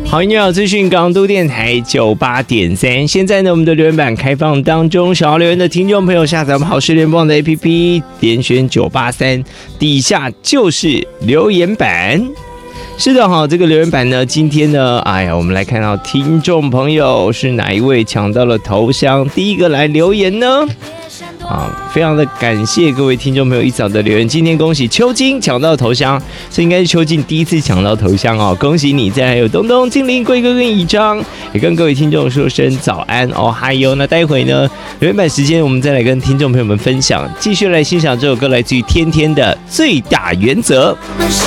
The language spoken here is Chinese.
好，音乐好资讯，港都电台98.3。现在呢，我们的留言板开放当中，想要留言的听众朋友，下载我们好事联播网的 APP， 点选983，底下就是留言板。是的哈，这个留言板呢，今天呢，我们来看到听众朋友是哪一位抢到了头香，第一个来留言呢？非常的感谢各位听众朋友一早的留言。今天恭喜邱金抢到头香，这应该是邱金第一次抢到头香哦，恭喜你！再来还有东东、精灵、贵哥跟以章，也跟各位听众说声早安哦，嗨哟！那待会呢，留言板时间我们再来跟听众朋友们分享，继续来欣赏这首歌，来自于天天的最大原则。